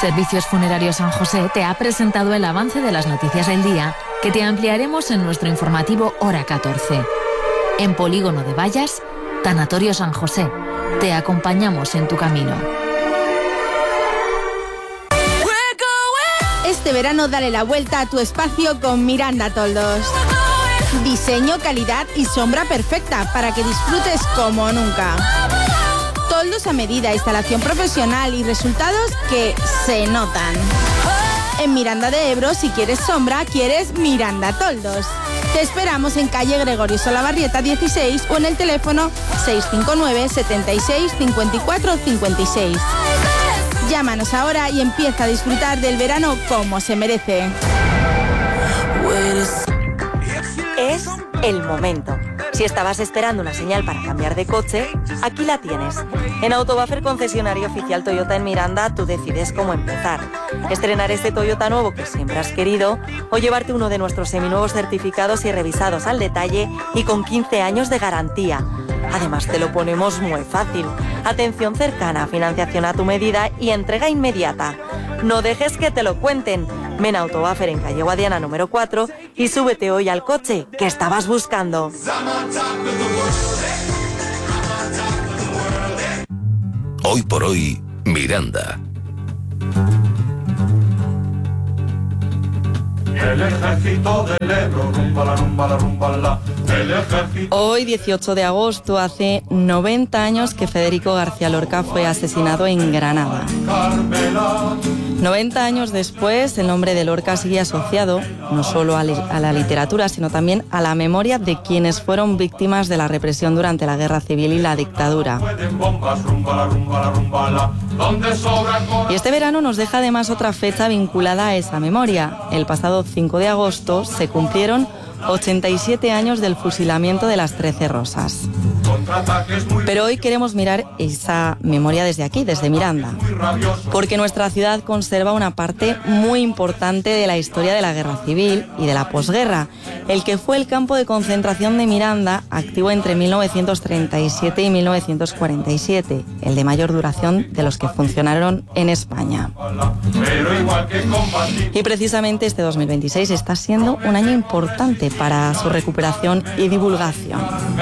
Servicios Funerarios San José te ha presentado el avance de las noticias del día que te ampliaremos en nuestro informativo Hora 14. En Polígono de Vallas, Tanatorio San José. Te acompañamos en tu camino. Este verano dale la vuelta a tu espacio con Miranda Toldos. Diseño, calidad y sombra perfecta para que disfrutes como nunca. Toldos a medida, instalación profesional y resultados que se notan. En Miranda de Ebro, si quieres sombra, quieres Miranda Toldos. Te esperamos en calle Gregorio Solabarrieta 16 o en el teléfono 659 76 54 56. Llámanos ahora y empieza a disfrutar del verano como se merece. Es el momento. Si estabas esperando una señal para cambiar de coche, aquí la tienes. En Autobuffer, concesionario oficial Toyota en Miranda, tú decides cómo empezar. Estrenar este Toyota nuevo que siempre has querido o llevarte uno de nuestros seminuevos certificados y revisados al detalle y con 15 años de garantía. Además, te lo ponemos muy fácil. Atención cercana, financiación a tu medida y entrega inmediata. No dejes que te lo cuenten. Ven a Autobuffer en calle Guadiana número 4 y súbete hoy al coche que estabas buscando. Hoy por hoy, Miranda. El ejército del Ebro, rumba la rumba la rumba la. El ejército. Hoy, 18 de agosto, hace 90 años que Federico García Lorca fue asesinado en Granada. 90 años después, el nombre de Lorca sigue asociado no solo a la literatura, sino también a la memoria de quienes fueron víctimas de la represión durante la Guerra Civil y la dictadura. Y este verano nos deja además otra fecha vinculada a esa memoria. El pasado 5 de agosto se cumplieron 87 años del fusilamiento de las 13 Rosas. Pero hoy queremos mirar esa memoria desde aquí, desde Miranda, porque nuestra ciudad conserva una parte muy importante de la historia de la Guerra Civil y de la posguerra, el que fue el campo de concentración de Miranda, activo entre 1937 y 1947, el de mayor duración de los que funcionaron en España. Y precisamente este 2026 está siendo un año importante para su recuperación y divulgación.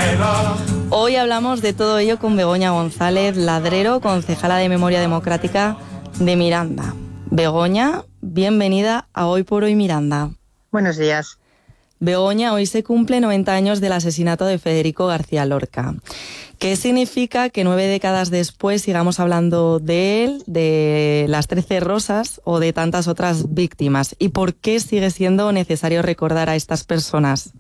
Hoy hablamos de todo ello con Begoña González Ladrero, concejala de Memoria Democrática de Miranda. Begoña, bienvenida a Hoy por Hoy Miranda. Buenos días. Begoña, hoy se cumple 90 años del asesinato de Federico García Lorca. ¿Qué significa que 9 décadas después sigamos hablando de él, de las 13 Rosas o de tantas otras víctimas? ¿Y por qué sigue siendo necesario recordar a estas personas?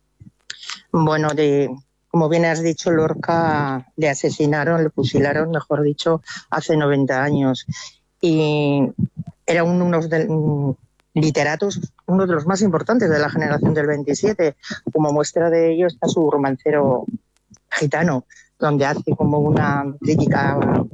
Bueno, como bien has dicho, Lorca le asesinaron, le fusilaron, mejor dicho, hace 90 años. Y era uno de literatos, uno de los más importantes de la generación del 27. Como muestra de ello está su romancero gitano, donde hace como una crítica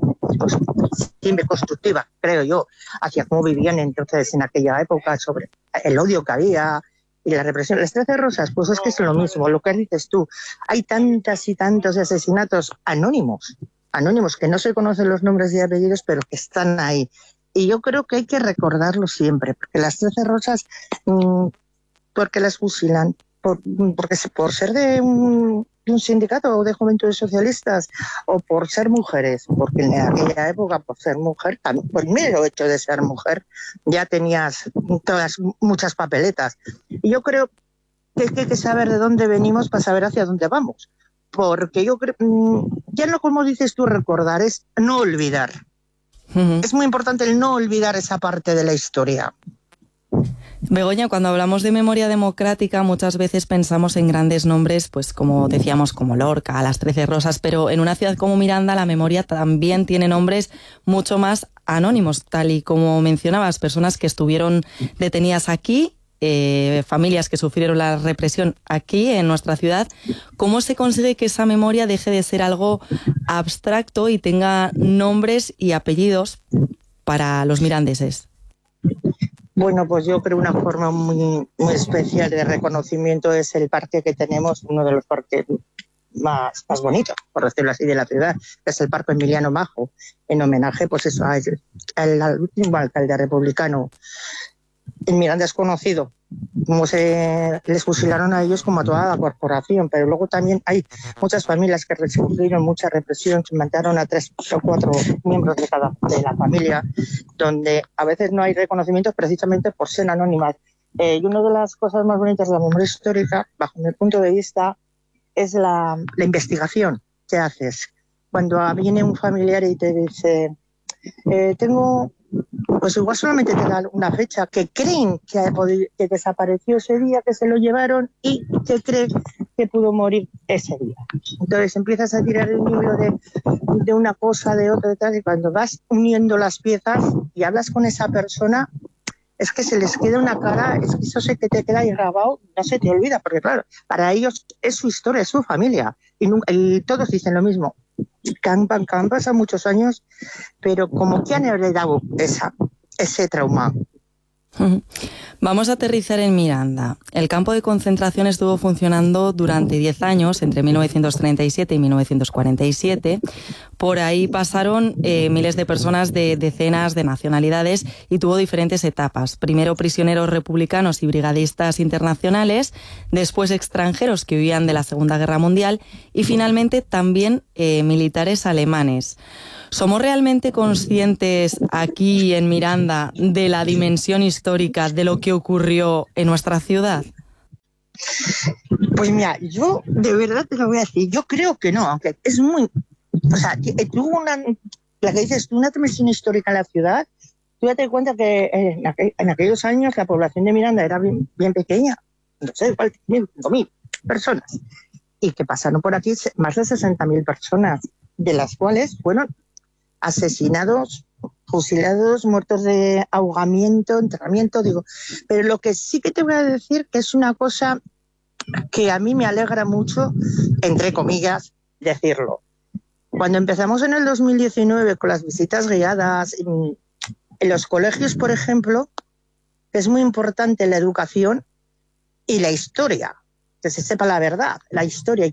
siempre constructiva, creo yo, hacia cómo vivían entonces en aquella época, sobre el odio que había y la represión. Las 13 Rosas, pues es que es lo mismo, lo que dices tú. Hay tantas y tantos asesinatos anónimos que no se conocen los nombres y apellidos, pero que están ahí. Y yo creo que hay que recordarlo siempre, porque las 13 Rosas, porque las fusilan, por ser de un sindicato de juventudes socialistas o por ser mujeres, porque en aquella época por ser mujer, por el mero hecho de ser mujer, ya tenías muchas papeletas. Y yo creo que hay que saber de dónde venimos para saber hacia dónde vamos. Porque yo creo, ya no como dices tú recordar, es no olvidar. Uh-huh. Es muy importante el no olvidar esa parte de la historia. Begoña, cuando hablamos de memoria democrática muchas veces pensamos en grandes nombres, pues como decíamos, como Lorca, las 13 Rosas, pero en una ciudad como Miranda la memoria también tiene nombres mucho más anónimos, tal y como mencionabas, personas que estuvieron detenidas aquí, familias que sufrieron la represión aquí en nuestra ciudad. ¿Cómo se consigue que esa memoria deje de ser algo abstracto y tenga nombres y apellidos para los mirandeses? Bueno, pues yo creo una forma muy, muy especial de reconocimiento es el parque que tenemos, uno de los parques más bonito, por decirlo así, de la ciudad, que es el Parque Emiliano Majo, en homenaje pues eso, al último alcalde republicano. En Miranda es conocido como les fusilaron a ellos como a toda la corporación, pero luego también hay muchas familias que sufrieron mucha represión, se mataron a 3 o 4 miembros de la familia, donde a veces no hay reconocimientos precisamente por ser anónimas. Y una de las cosas más bonitas de la memoria histórica, bajo mi punto de vista, es la investigación que haces. Cuando viene un familiar y te dice, tengo... Pues igual solamente te da una fecha que creen que desapareció ese día, que se lo llevaron y que creen que pudo morir ese día. Entonces empiezas a tirar el hilo de una cosa, de otra, de tal, y cuando vas uniendo las piezas y hablas con esa persona, es que se les queda una cara, es que eso se te queda ahí grabado, no se te olvida, porque claro, para ellos es su historia, es su familia, y todos dicen lo mismo. Han pasado muchos años, pero como que han heredado ese trauma. Vamos a aterrizar en Miranda. El campo de concentración estuvo funcionando durante 10 años, entre 1937 y 1947. Por ahí pasaron miles de personas de decenas de nacionalidades y tuvo diferentes etapas. Primero prisioneros republicanos y brigadistas internacionales, después extranjeros que huían de la Segunda Guerra Mundial y finalmente también militares alemanes. ¿Somos realmente conscientes aquí en Miranda de la dimensión histórica de lo que ocurrió en nuestra ciudad? Pues mira, yo de verdad te lo voy a decir, yo creo que no, aunque es muy... O sea, tuvo la que dices tú, una dimensión histórica en la ciudad. Tú date cuenta que en aquellos años la población de Miranda era bien pequeña, no sé, igual 5.000 personas, y que pasaron por aquí más de 60.000 personas, de las cuales fueron asesinados, fusilados, muertos de ahogamiento, enterramiento, digo. Pero lo que sí que te voy a decir que es una cosa que a mí me alegra mucho, entre comillas, decirlo. Cuando empezamos en el 2019 con las visitas guiadas, en los colegios, por ejemplo, es muy importante la educación y la historia, que se sepa la verdad, la historia,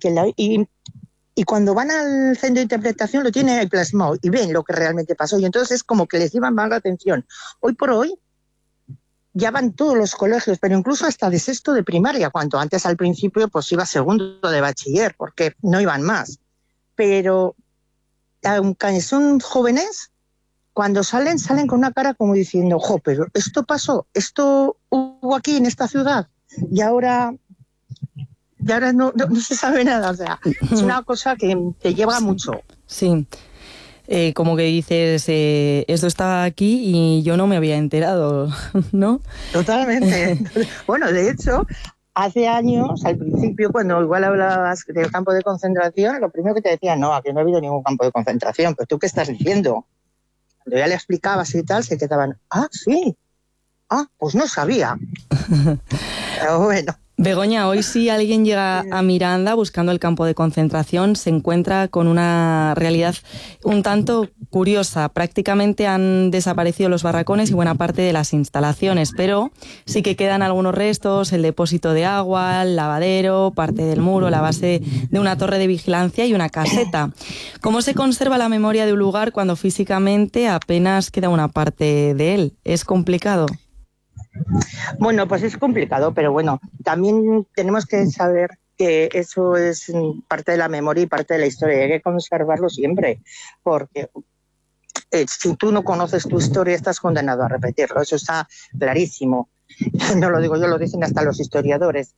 y cuando van al centro de interpretación lo tienen ahí plasmado y ven lo que realmente pasó, y entonces es como que les llevan más la atención. Hoy por hoy ya van todos los colegios, pero incluso hasta de sexto de primaria, cuando antes al principio pues iba segundo de bachiller, porque no iban más. Pero aunque son jóvenes, cuando salen con una cara como diciendo, jo, pero esto pasó, esto hubo aquí en esta ciudad, y ahora no se sabe nada. O sea, es una cosa que te lleva mucho. Sí. Como que dices, esto estaba aquí y yo no me había enterado, ¿no? Totalmente. Bueno, de hecho, hace años, al principio, cuando igual hablabas del campo de concentración, lo primero que te decían, no, aquí no ha habido ningún campo de concentración, pero ¿tú qué estás diciendo? Cuando ya le explicabas y tal, se quedaban, sí, pues no sabía. Pero bueno. Begoña, hoy si alguien llega a Miranda buscando el campo de concentración, se encuentra con una realidad un tanto curiosa. Prácticamente han desaparecido los barracones y buena parte de las instalaciones, pero sí que quedan algunos restos, el depósito de agua, el lavadero, parte del muro, la base de una torre de vigilancia y una caseta. ¿Cómo se conserva la memoria de un lugar cuando físicamente apenas queda una parte de él? ¿Es complicado? Bueno, pues es complicado, pero bueno, también tenemos que saber que eso es parte de la memoria y parte de la historia, y hay que conservarlo siempre, porque si tú no conoces tu historia estás condenado a repetirlo, eso está clarísimo. No lo digo yo, lo dicen hasta los historiadores.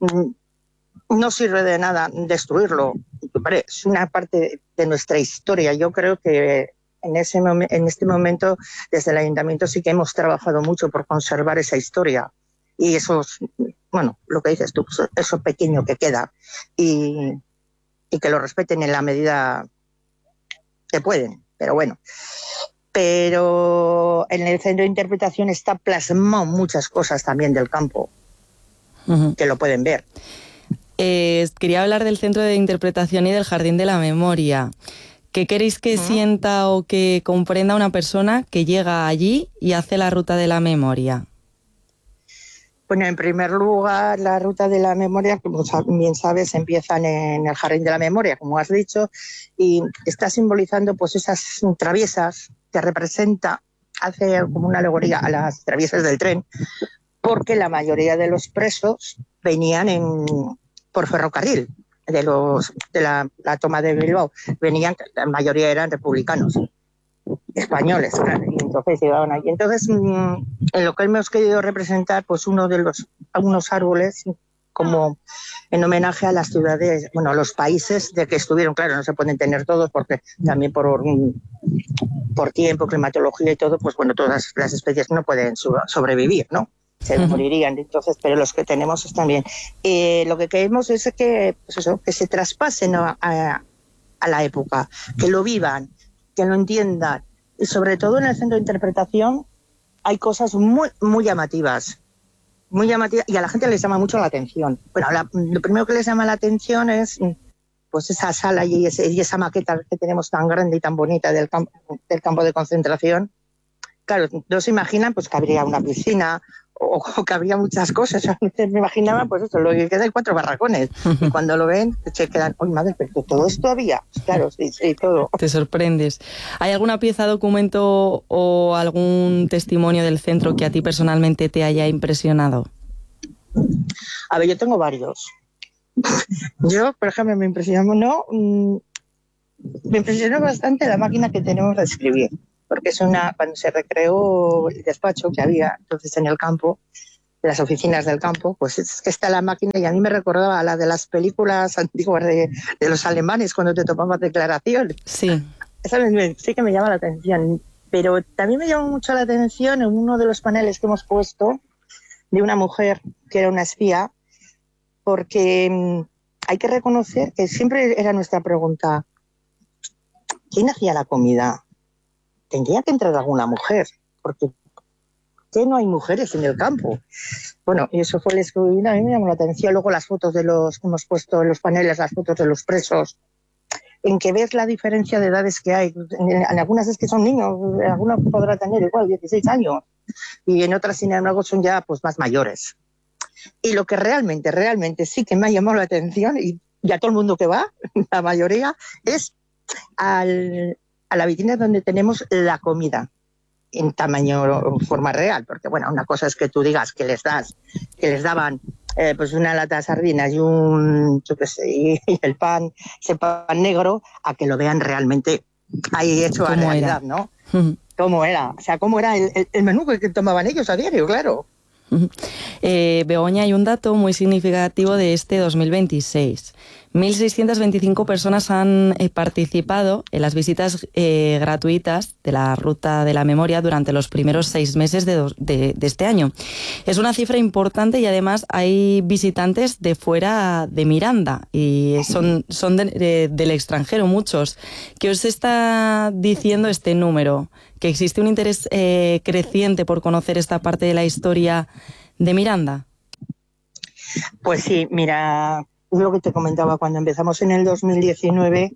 No sirve de nada destruirlo, es una parte de nuestra historia. Yo creo que en este momento, desde el Ayuntamiento sí que hemos trabajado mucho por conservar esa historia. Y eso, bueno, lo que dices tú, eso pequeño que queda. Y que lo respeten en la medida que pueden. Pero bueno. Pero en el centro de interpretación está plasmado muchas cosas también del campo, que lo pueden ver. Quería hablar del centro de interpretación y del Jardín de la Memoria. ¿Qué queréis que sienta o que comprenda una persona que llega allí y hace la ruta de la memoria? Bueno, en primer lugar, la ruta de la memoria, como bien sabes, empiezan en el Jardín de la Memoria, como has dicho, y está simbolizando pues esas traviesas que representa, hace como una alegoría a las traviesas del tren, porque la mayoría de los presos venían por ferrocarril, de la toma de Bilbao, la mayoría eran republicanos españoles, y entonces llegaban allí. Entonces, en lo que hemos querido representar, pues algunos árboles, como en homenaje a las ciudades, bueno, a los países de que estuvieron. Claro, no se pueden tener todos porque también por tiempo, climatología y todo, pues bueno, todas las especies no pueden sobrevivir, ¿no? Se morirían. Entonces, pero los que tenemos están bien. Lo que queremos es que, pues eso, que se traspasen a la época, que lo vivan, que lo entiendan. Y sobre todo en el centro de interpretación hay cosas muy, muy llamativas, y a la gente les llama mucho la atención. Bueno, lo primero que les llama la atención es pues esa sala y esa maqueta que tenemos tan grande y tan bonita del campo de concentración. Claro, no se imaginan pues que habría una piscina o que habría muchas cosas. A veces me imaginaba, pues eso, lo que queda hay 4 barracones. Y cuando lo ven, se quedan, ¡ay, madre, pero todo esto había! Claro, sí, todo. Te sorprendes. ¿Hay alguna pieza, documento o algún testimonio del centro que a ti personalmente te haya impresionado? A ver, yo tengo varios. Yo, por ejemplo, me impresionó bastante la máquina que tenemos de escribir. Porque cuando se recreó el despacho que había entonces en el campo, las oficinas del campo, pues es que está la máquina, y a mí me recordaba a la de las películas antiguas de los alemanes cuando te tomabas declaración. Sí. Esa sí que me llama la atención. Pero también me llamó mucho la atención en uno de los paneles que hemos puesto de una mujer que era una espía, porque hay que reconocer que siempre era nuestra pregunta: ¿quién hacía la comida? Tendría que entrar alguna mujer, porque ¿por qué no hay mujeres en el campo? Bueno, y eso fue el descubrimiento. A mí me llamó la atención. Luego las fotos que hemos puesto en los paneles, las fotos de los presos, en que ves la diferencia de edades que hay. En algunas es que son niños, en algunas podrá tener igual 16 años, y en otras, sin embargo, son ya pues más mayores. Y lo que realmente sí que me ha llamado la atención, y a todo el mundo que va, la mayoría, es a la vitrina donde tenemos la comida en tamaño o forma real, porque bueno, una cosa es que tú digas que les daban pues una lata de sardinas y y el pan, ese pan negro, a que lo vean realmente ahí hecho a realidad, ¿no? ¿Cómo era? O sea, ¿cómo era el menú que tomaban ellos a diario? Claro. Begoña, hay un dato muy significativo de este 2026. 1.625 personas han participado en las visitas gratuitas de la Ruta de la Memoria durante los primeros 6 meses de este año. Es una cifra importante, y además hay visitantes de fuera de Miranda, y son del extranjero muchos. ¿Qué os está diciendo este número? ¿Que existe un interés creciente por conocer esta parte de la historia de Miranda? Pues sí, mira, es lo que te comentaba, cuando empezamos en el 2019,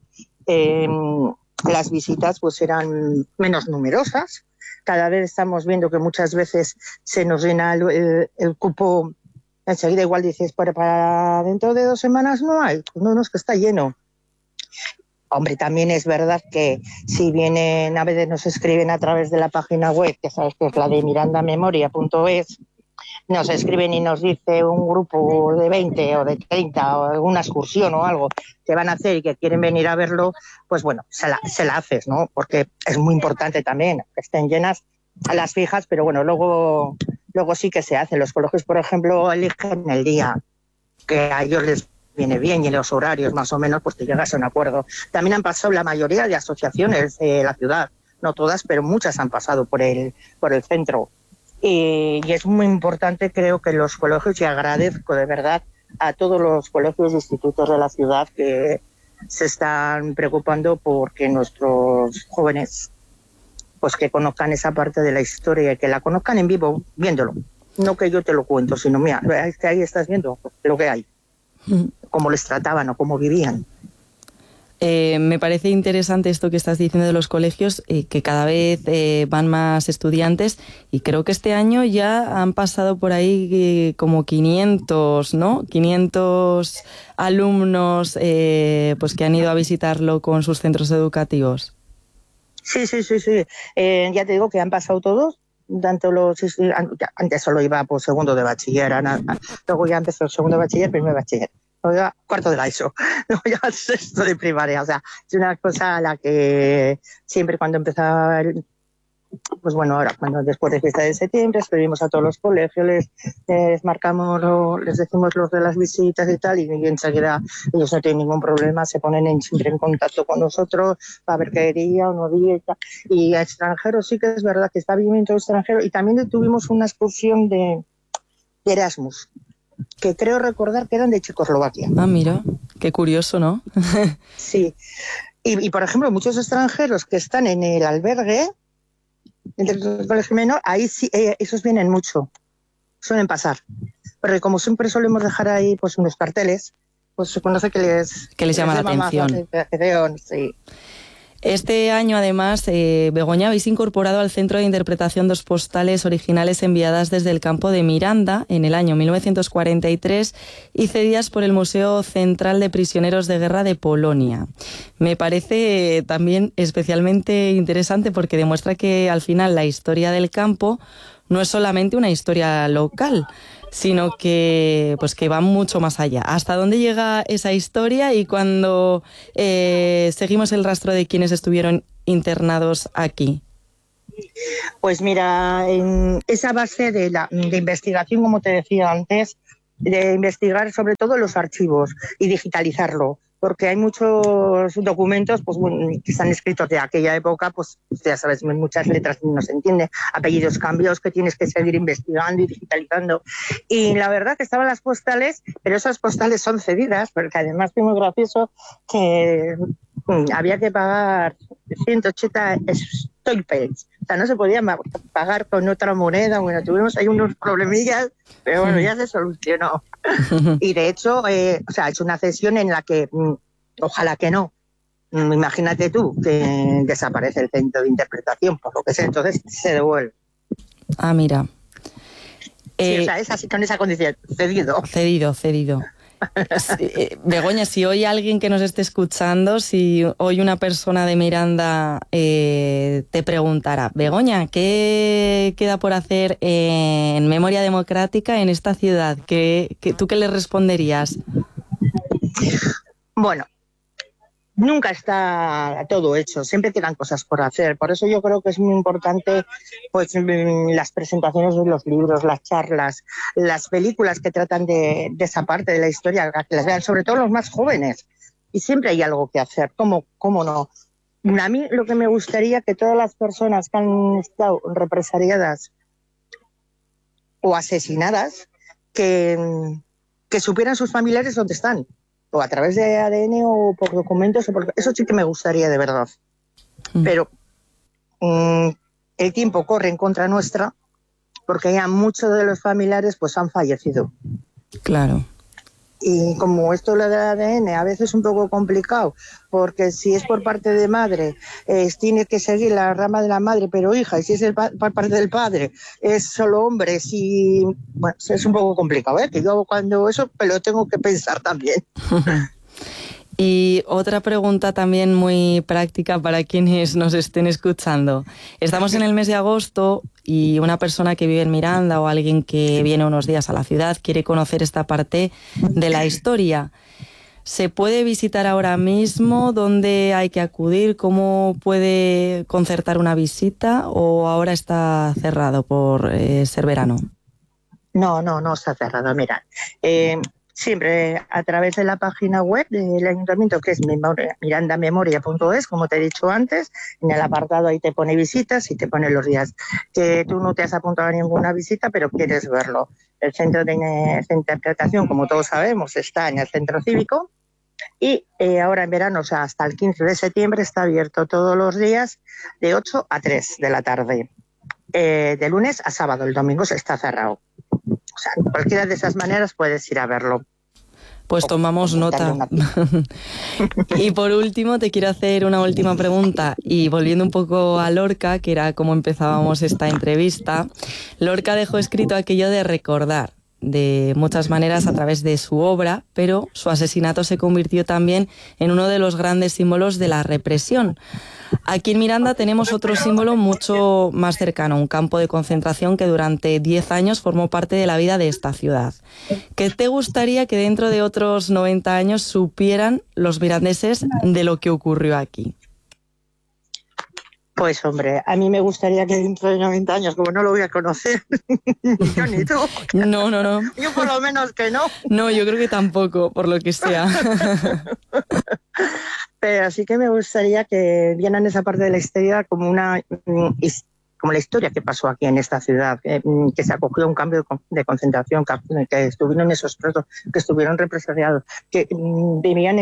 las visitas pues eran menos numerosas. Cada vez estamos viendo que muchas veces se nos llena el cupo, enseguida igual dices, para dentro de 2 semanas no hay, no, es que está lleno. Hombre, también es verdad que si vienen, a veces nos escriben a través de la página web, que sabes que es la de mirandamemoria.es, nos escriben y nos dice un grupo de 20 o de 30 o alguna excursión o algo que van a hacer y que quieren venir a verlo, pues bueno, se la haces, ¿no? Porque es muy importante también que estén llenas las fijas, pero bueno, luego sí que se hace. Los colegios, por ejemplo, eligen el día que a ellos les viene bien, y en los horarios más o menos pues te llegas a un acuerdo. También han pasado la mayoría de asociaciones de la ciudad, no todas, pero muchas han pasado por el centro. Y es muy importante, creo, que los colegios, y agradezco de verdad a todos los colegios e institutos de la ciudad que se están preocupando porque nuestros jóvenes pues que conozcan esa parte de la historia y que la conozcan en vivo, viéndolo. No que yo te lo cuento, sino mira, es que ahí estás viendo lo que hay, cómo les trataban o cómo vivían. Me parece interesante esto que estás diciendo de los colegios, que cada vez van más estudiantes, y creo que este año ya han pasado por ahí como 500, ¿no? 500 alumnos pues que han ido a visitarlo con sus centros educativos. Sí. Ya te digo que han pasado todos. Tanto antes solo iba por segundo de bachiller, luego ya empezó el segundo de bachiller, primer de bachiller, luego ya cuarto de la ESO, luego ya sexto de primaria. O sea, es una cosa a la que siempre cuando empezaba pues bueno, ahora cuando después de fiesta de septiembre escribimos a todos los colegios, les marcamos, les decimos los de las visitas y tal, y enseguida ellos no tienen ningún problema, se ponen siempre en contacto con nosotros para ver qué día o no día y tal. Y a extranjeros sí que es verdad que está bien todo extranjero, y también tuvimos una excursión de Erasmus, que creo recordar que eran de Checoslovaquia. Ah, mira, qué curioso, ¿no? Sí, y por ejemplo muchos extranjeros que están en el albergue del colegio menor, ahí sí, esos vienen mucho, suelen pasar, porque como siempre solemos dejar ahí pues unos carteles, pues se conoce que les llama la atención. Sí. Este año, además, Begoña, habéis incorporado al Centro de Interpretación 2 postales originales enviadas desde el campo de Miranda en el año 1943 y cedidas por el Museo Central de Prisioneros de Guerra de Polonia. Me parece también especialmente interesante porque demuestra que al final la historia del campo no es solamente una historia local, sino que pues que va mucho más allá. ¿Hasta dónde llega esa historia? Y cuando seguimos el rastro de quienes estuvieron internados aquí. Pues mira, en esa base de investigación, como te decía antes, de investigar sobre todo los archivos y digitalizarlo, porque hay muchos documentos pues, que están escritos de aquella época, pues ya sabes, muchas letras no se entiende, apellidos, cambios que tienes que seguir investigando y digitalizando. Y la verdad que estaban las postales, pero esas postales son cedidas, porque además fue muy gracioso que había que pagar 180 stolpels, o sea, no se podía pagar con otra moneda. Bueno, tuvimos ahí unos problemillas, pero bueno, ya se solucionó. Y de hecho, o sea, es una cesión en la que, ojalá que no, imagínate tú que desaparece el centro de interpretación, por lo que sea, entonces se devuelve. Ah, mira. Sí, o sea, es así, con esa condición, cedido. Cedido. Begoña, si hoy alguien que nos esté escuchando, si hoy una persona de Miranda te preguntara, Begoña, ¿qué queda por hacer en Memoria Democrática en esta ciudad? ¿Tú qué le responderías? Bueno, nunca está todo hecho, siempre quedan cosas por hacer. Por eso yo creo que es muy importante pues las presentaciones de los libros, las charlas, las películas que tratan de esa parte de la historia, que las vean, sobre todo los más jóvenes. Y siempre hay algo que hacer, ¿cómo no? A mí lo que me gustaría que todas las personas que han estado represaliadas o asesinadas, que supieran sus familiares dónde están, o a través de ADN o por documentos, eso sí que me gustaría de verdad. Pero el tiempo corre en contra nuestra, porque ya muchos de los familiares pues han fallecido. Claro. Y como esto lo del ADN a veces es un poco complicado, porque si es por parte de madre, tiene que seguir la rama de la madre, pero hija, y si es por parte del padre, es solo hombre, bueno, es un poco complicado, que yo cuando eso me lo tengo que pensar también. Y otra pregunta también muy práctica para quienes nos estén escuchando. Estamos en el mes de agosto y una persona que vive en Miranda o alguien que viene unos días a la ciudad quiere conocer esta parte de la historia. ¿Se puede visitar ahora mismo? ¿Dónde hay que acudir? ¿Cómo puede concertar una visita? ¿O ahora está cerrado por ser verano? No está cerrado. Mira, siempre a través de la página web del ayuntamiento, que es mirandamemoria.es, como te he dicho antes, en el apartado ahí te pone visitas y te pone los días que tú no te has apuntado a ninguna visita, pero quieres verlo. El centro de interpretación, como todos sabemos, está en el centro cívico y ahora en verano, o sea, hasta el 15 de septiembre, está abierto todos los días de 8 a 3 de la tarde. De lunes a sábado, el domingo está cerrado. O sea, cualquiera de esas maneras puedes ir a verlo. Pues tomamos nota. Y por último, te quiero hacer una última pregunta. Y volviendo un poco a Lorca, que era como empezábamos esta entrevista, Lorca dejó escrito aquello de recordar de muchas maneras a través de su obra, pero su asesinato se convirtió también en uno de los grandes símbolos de la represión. Aquí en Miranda tenemos otro símbolo mucho más cercano, un campo de concentración que durante 10 años formó parte de la vida de esta ciudad. ¿Qué te gustaría que dentro de otros 90 años supieran los mirandeses de lo que ocurrió aquí? Pues hombre, a mí me gustaría que dentro de 90 años, como no lo voy a conocer, yo ni tú. No. Yo por lo menos que no. No, yo creo que tampoco, por lo que sea. Pero sí que me gustaría que vieran esa parte de la historia como como la historia que pasó aquí en esta ciudad, que se acogió a un cambio de concentración, que estuvieron esos presos, que estuvieron represaliados, que vivían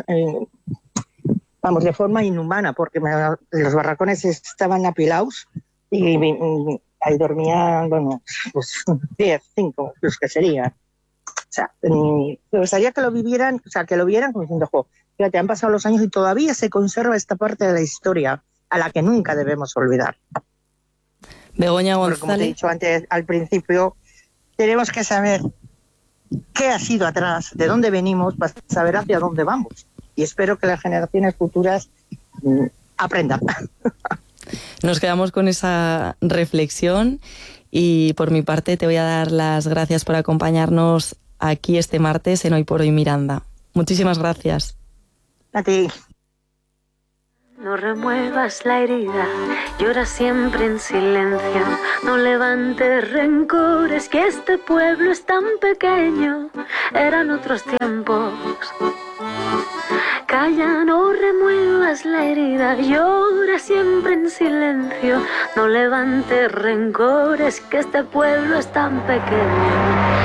de forma inhumana, porque los barracones estaban apilados y ahí dormían, 10, 5, los que serían. O sea, me gustaría que lo vivieran, que lo vieran como diciendo, fíjate, han pasado los años y todavía se conserva esta parte de la historia a la que nunca debemos olvidar. Begoña González. Porque, como te he dicho antes, al principio, tenemos que saber qué ha sido atrás, de dónde venimos, para saber hacia dónde vamos. Y espero que las generaciones futuras aprendan. Nos quedamos con esa reflexión y por mi parte te voy a dar las gracias por acompañarnos aquí este martes en Hoy por Hoy Miranda. Muchísimas gracias. A ti. No remuevas la herida, llora siempre en silencio. No levantes rencores, que este pueblo es tan pequeño. Eran otros tiempos. Calla, no remuevas la herida, llora siempre en silencio. No levantes rencores, que este pueblo es tan pequeño.